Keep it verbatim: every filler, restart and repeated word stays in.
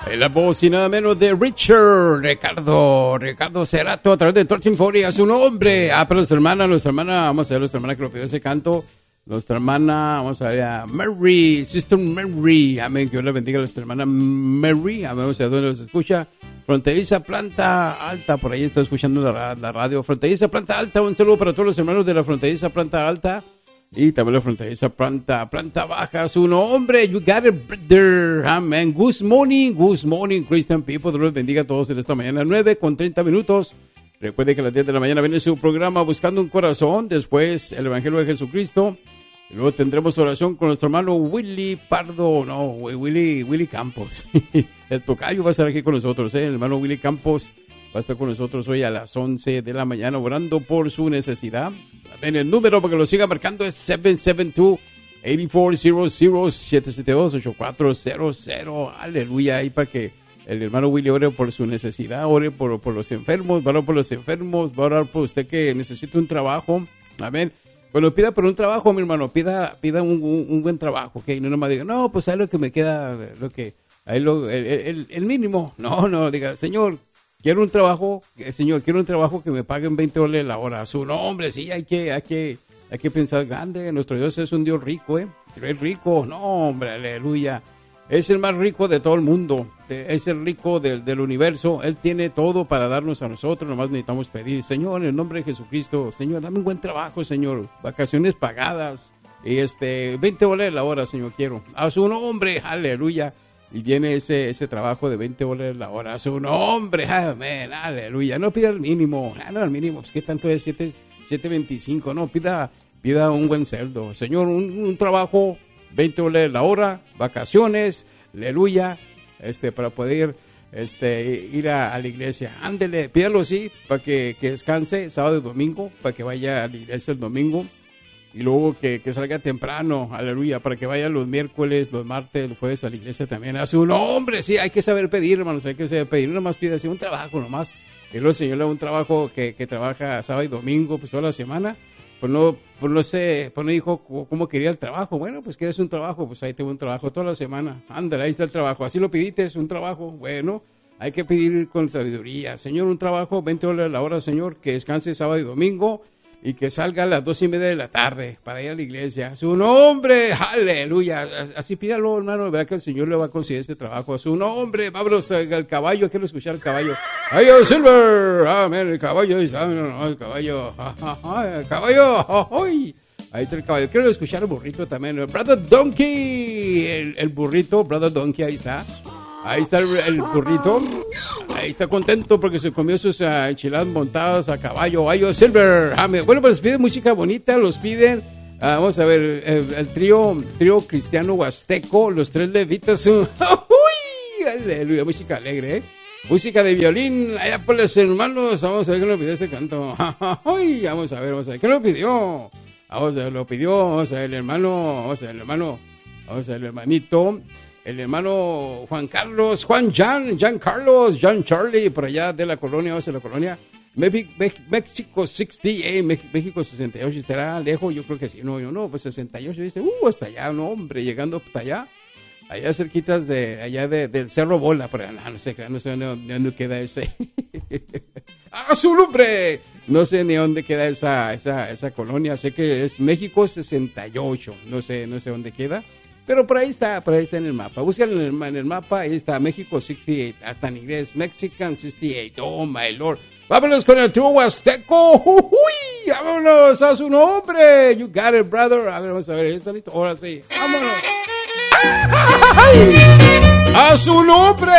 En la voz y nada menos de Richard, Ricardo, Ricardo Cerato, a través de Torch Sinfonía, su nombre. Ah, pero nuestra hermana, nuestra hermana, vamos a ver, nuestra hermana que lo pidió ese canto. Nuestra hermana, vamos a ver, a Mary, Sister Mary, amén, que Dios la bendiga a nuestra hermana Mary, amén, vamos a ver dónde nos escucha. Fronteriza Planta Alta, por ahí está escuchando la, la radio. Fronteriza Planta Alta, un saludo para todos los hermanos de la Fronteriza Planta Alta. Y también la fronteriza planta, planta baja, su nombre, you got it, brother, amen. Good morning, good morning, Christian people, Dios los bendiga a todos en esta mañana, nueve con treinta minutos. Recuerde que a las diez de la mañana viene su programa Buscando un Corazón, después el Evangelio de Jesucristo, y luego tendremos oración con nuestro hermano Willy Pardo, no, Willy, Willy Campos, el tocayo va a estar aquí con nosotros, ¿eh? El hermano Willy Campos va a estar con nosotros hoy a las once de la mañana orando por su necesidad. En el número para que lo siga marcando es siete siete dos, ocho cuatro cero cero, siete siete dos, ocho cuatro cero cero. Aleluya. Ahí para que el hermano Willy ore por su necesidad, ore por, por los enfermos, va a orar por los enfermos, va a orar por usted que necesita un trabajo. Amén. Bueno, pida por un trabajo, mi hermano, pida, pida un, un, un buen trabajo, ¿ok? No nomás diga, no, pues ahí lo que me queda, lo que, ahí lo, el, el, el mínimo. No, no, diga, Señor, quiero un trabajo, Señor, quiero un trabajo que me paguen veinte dólares la hora. Su nombre, sí, hay que, hay que, hay que pensar grande. Nuestro Dios es un Dios rico, ¿eh? Es rico, no, hombre, aleluya. Es el más rico de todo el mundo. Es el rico del, del universo. Él tiene todo para darnos a nosotros. Nomás necesitamos pedir, Señor, en el nombre de Jesucristo, Señor, dame un buen trabajo, Señor. Vacaciones pagadas. Y este, veinte dólares la hora, Señor, quiero. A su nombre, aleluya. Y viene ese, ese trabajo de veinte dólares la hora. A su nombre, amén, aleluya. No pida el mínimo, ah, no el mínimo, pues qué tanto es, siete veinticinco, no, pida, pida un buen sueldo. Señor, un, un trabajo, veinte dólares la hora, vacaciones, aleluya, este, para poder este, ir a, a la iglesia. Ándele, pídalo así, para que, que descanse sábado y domingo, para que vaya a la iglesia el domingo. Y luego que, que salga temprano, aleluya, para que vaya los miércoles, los martes, los jueves a la iglesia también. A su nombre, sí, hay que saber pedir, hermanos, hay que saber pedir. No nomás pide así un trabajo nomás. Y luego el Señor le da un trabajo que, que trabaja sábado y domingo, pues toda la semana. Pues no, pues no sé, pues no dijo cómo quería el trabajo. Bueno, pues quieres un trabajo, pues ahí tengo un trabajo toda la semana. Ándale, ahí está el trabajo. Así lo pidiste, es un trabajo. Bueno, hay que pedir con sabiduría. Señor, un trabajo, veinte dólares la hora, Señor, que descanse sábado y domingo. Y que salga a las dos y media de la tarde para ir a la iglesia. Su nombre, aleluya. Así pídalo, hermano. Verá que el Señor le va a conceder este trabajo. A su nombre, vámonos al caballo. Quiero escuchar el caballo. ¡Ay, oh, Silver! Amén, el caballo. El caballo. El caballo. ¡Ay! Ahí está el caballo. Quiero escuchar el burrito también. Brother Donkey. El, el burrito, Brother Donkey, ahí está. Ahí está el, el burrito. Ahí está contento porque se comió sus uh, enchiladas montadas a caballo. Ay, oh, Silver. Amén. Bueno, pues piden música bonita. Los piden. Uh, vamos a ver. El, el trío, trío cristiano huasteco. Los tres levitas. Uh, ¡Uy! Aleluya. Música alegre, ¿eh? Música de violín. Allá por los hermanos. Vamos a ver quién lo pidió este canto. ¡Uy! Vamos a ver, vamos a ver. ¿Quién lo pidió? Vamos a ver, lo pidió. Vamos a ver el hermano. Vamos a ver el hermano. Vamos a ver el hermanito. El hermano Juan Carlos, Juan Jan, Jan Carlos, Jan Charlie, por allá de la colonia, vamos a la colonia, México sesenta y ocho, México sesenta y ocho, ¿estará lejos? Yo creo que sí, no, yo no, pues sesenta y ocho, dice, uh, hasta allá, no, hombre, llegando hasta allá, allá cerquitas de, allá de, del Cerro Bola, por allá, no, no sé, no sé dónde, dónde queda ese, ¡a su nombre! No sé ni dónde queda esa, esa, esa colonia, sé que es México sesenta y ocho, no sé, no sé dónde queda. Pero por ahí está, por ahí está en el mapa. Búscalo en el, en el mapa, ahí está México sesenta y ocho, hasta en inglés, Mexican sesenta y ocho, oh my lord. Vámonos con el trío huasteco, uy, vámonos a su nombre. You got it, brother. A ver, vamos a ver, ¿está listo? Ahora sí, vámonos. A su nombre.